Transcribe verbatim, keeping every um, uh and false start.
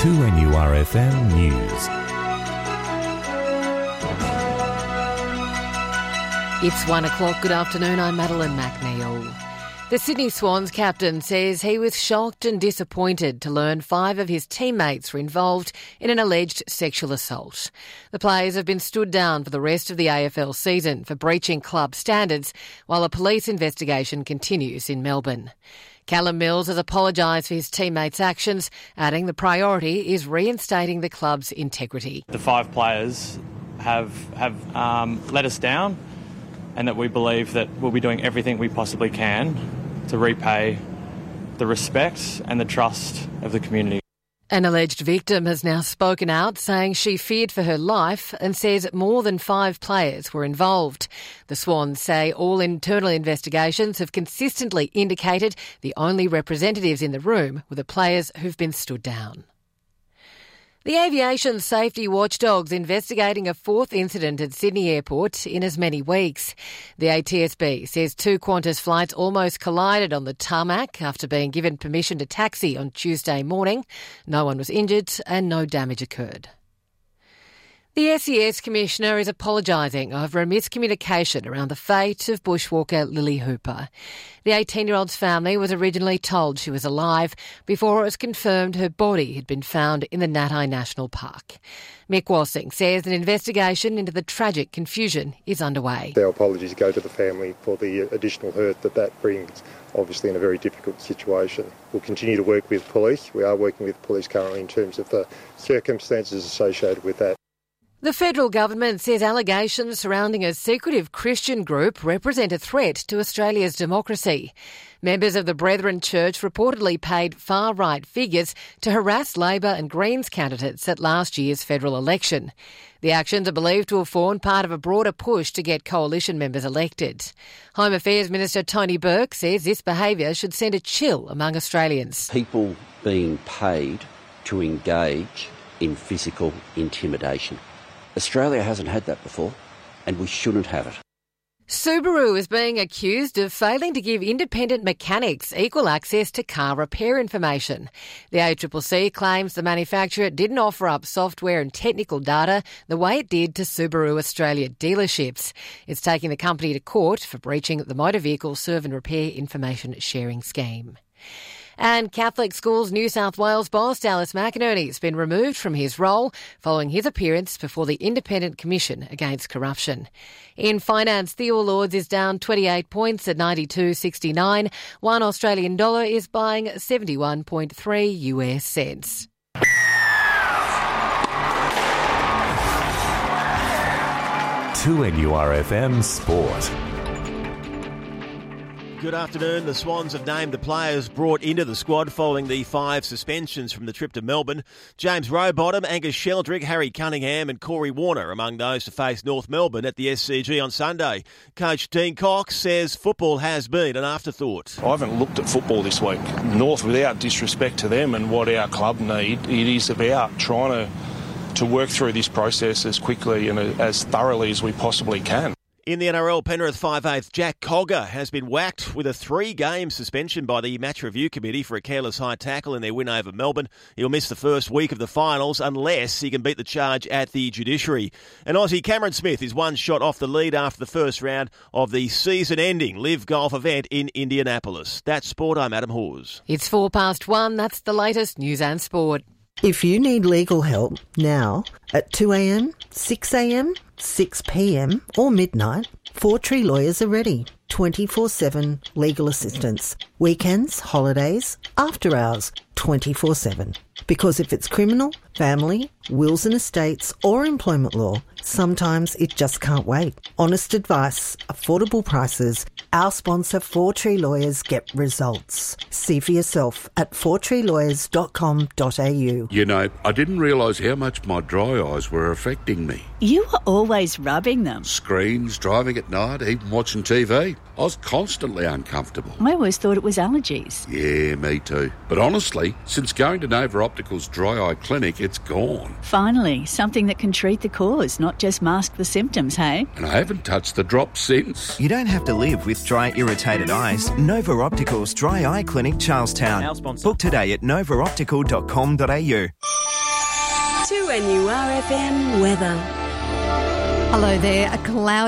two N U R F M News. It's one o'clock. Good afternoon. I'm Madeline McNeil. The Sydney Swans captain says he was shocked and disappointed to learn five of his teammates were involved in an alleged sexual assault. The players have been stood down for the rest of the A F L season for breaching club standards, while a police investigation continues in Melbourne. Callum Mills has apologised for his teammates' actions, adding the priority is reinstating the club's integrity. The five players have, have um, let us down, and that we believe that we'll be doing everything we possibly can to repay the respect and the trust of the community. An alleged victim has now spoken out, saying she feared for her life and says more than five players were involved. The Swans say all internal investigations have consistently indicated the only representatives in the room were the players who've been stood down. The aviation safety watchdog's investigating a fourth incident at Sydney Airport in as many weeks. The A T S B says two Qantas flights almost collided on the tarmac after being given permission to taxi on Tuesday morning. No one was injured and no damage occurred. The S E S Commissioner is apologising over a miscommunication around the fate of bushwalker Lily Hooper. The eighteen-year-old's family was originally told she was alive before it was confirmed her body had been found in the Natai National Park. Mick Wassing says an investigation into the tragic confusion is underway. Our apologies go to the family for the additional hurt that that brings, obviously in a very difficult situation. We'll continue to work with police. We are working with police currently in terms of the circumstances associated with that. The federal government says allegations surrounding a secretive Christian group represent a threat to Australia's democracy. Members of the Brethren Church reportedly paid far-right figures to harass Labor and Greens candidates at last year's federal election. The actions are believed to have formed part of a broader push to get coalition members elected. Home Affairs Minister Tony Burke says this behaviour should send a chill among Australians. People being paid to engage in physical intimidation. Australia hasn't had that before, and we shouldn't have it. Subaru is being accused of failing to give independent mechanics equal access to car repair information. The A C C C claims the manufacturer didn't offer up software and technical data the way it did to Subaru Australia dealerships. It's taking the company to court for breaching the Motor Vehicle Serve and Repair Information Sharing Scheme. And Catholic Schools New South Wales boss Dallas McInerney has been removed from his role following his appearance before the Independent Commission Against Corruption. In finance, the All Ords is down twenty-eight points at ninety-two sixty-nine. One Australian dollar is buying seventy-one point three U S cents. two N U R F M Sport. Good afternoon. The Swans have named the players brought into the squad following the five suspensions from the trip to Melbourne. James Rowbottom, Angus Sheldrick, Harry Cunningham and Corey Warner among those to face North Melbourne at the S C G on Sunday. Coach Dean Cox says football has been an afterthought. I haven't looked at football this week. North, without disrespect to them and what our club need, it is about trying to, to work through this process as quickly and as thoroughly as we possibly can. In the N R L, Penrith five eighth Jack Cogger has been whacked with a three-game suspension by the Match Review Committee for a careless high tackle in their win over Melbourne. He'll miss the first week of the finals unless he can beat the charge at the judiciary. And Aussie Cameron Smith is one shot off the lead after the first round of the season-ending Live Golf event in Indianapolis. That's Sport. I'm Adam Hawes. It's four past one. That's the latest news and sport. If you need legal help now at two a.m, six a.m, six p.m or midnight, Four Tree Lawyers are ready. twenty-four seven legal assistance. Weekends, holidays, after hours, twenty-four seven. Because if it's criminal, family, wills and estates or employment law, sometimes it just can't wait. Honest advice, affordable prices. Our sponsor, Four Tree Lawyers, get results. See for yourself at four tree lawyers dot com dot a u. You know, I didn't realise how much my dry eyes were affecting me. You were always rubbing them. Screens, driving at night, even watching T V. I was constantly uncomfortable. I always thought it was allergies. Yeah, me too. But honestly, since going to Nova Optical's dry eye clinic, it's gone. Finally, something that can treat the cause, not just mask the symptoms, hey? And I haven't touched the drops since. You don't have to live with dry, irritated eyes. Nova Optical's Dry Eye Clinic, Charlestown. Book today at nova optical dot com dot a u. two N U R F M weather. Hello there. A cloud